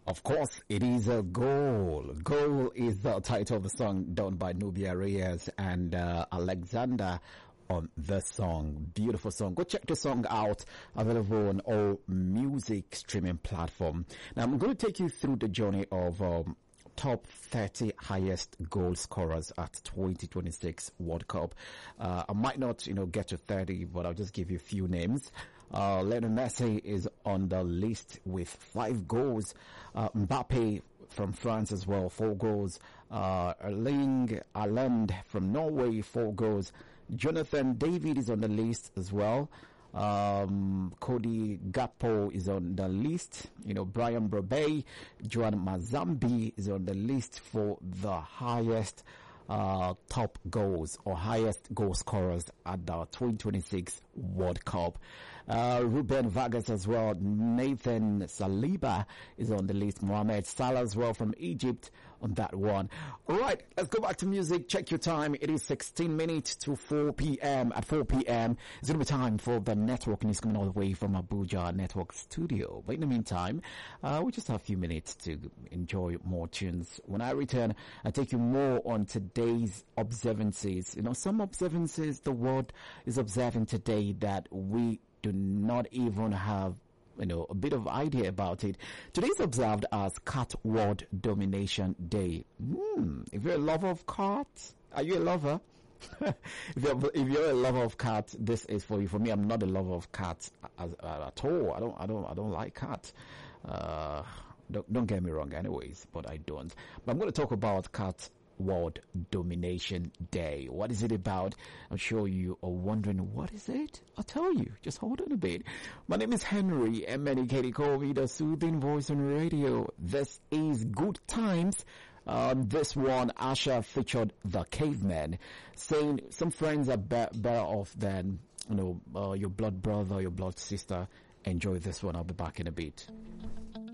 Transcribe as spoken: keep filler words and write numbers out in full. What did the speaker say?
Of course, it is a goal. Goal is the title of the song done by Nubia Reyes and uh, Alexander on the song. Beautiful song. Go check the song out. Available on all music streaming platform. Now, I'm going to take you through the journey of um, top thirty highest goal scorers at twenty twenty-six World Cup. Uh, I might not, you know, get to thirty, but I'll just give you a few names. Uh, Lionel Messi is on the list with five goals. Uh, Mbappe from France as well, four goals. Uh, Erling Haaland from Norway, four goals. Jonathan David is on the list as well. Um, Cody Gakpo is on the list. You know, Brian Brobbey, Joan Mazambi is on the list for the highest uh, top goals or highest goal scorers at the twenty twenty-six World Cup. Uh, Ruben Vargas as well. Nathan Saliba is on the list. Mohamed Salah as well from Egypt on that one. All right, let's go back to music. Check your time. It is sixteen minutes to four p.m. At four p.m., it's going to be time for the network news coming all the way from Abuja Network Studio. But in the meantime, uh, we just have a few minutes to enjoy more tunes. When I return, I'll take you more on today's observances. You know, some observances the world is observing today that we do not even have, you know, a bit of idea about it. Today is observed as Cat World Domination Day. Hmm, if you're a lover of cats, are you a lover? if, you're, if you're a lover of cats, this is for you. For me, I'm not a lover of cats as, uh, at all. I don't, I don't, I don't like cats. Uh, don't, don't get me wrong, anyways, but I don't. But I'm going to talk about Cat World Domination Day. What is it about? I'm sure you are wondering, what is it? I'll tell you. Just hold on a bit. My name is Henry, and many can call me the soothing voice on radio. This is Good Times. Um, this one, Asha featured the Caveman, saying some friends are be- better off than, you know, uh, your blood brother, your blood sister. Enjoy this one. I'll be back in a bit.